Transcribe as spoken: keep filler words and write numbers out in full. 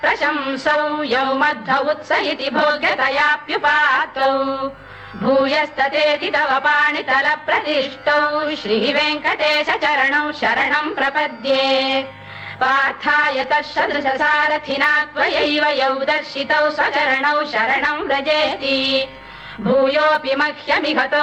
प्रशंसौ यौ मध्व उत्स इति भोग्यतयाप्युपातौ भूयस्ततेति तव पाणितल प्रतिष्ठौ श्रीवेङ्कटेश चरणौ शरणं प्रपद्ये पार्थाय तत्सदृश सारथिना त्वयैव यौ दर्शितौ स्वचरणौ शरणं व्रजेति भूयोऽपि मह्यमिहतौ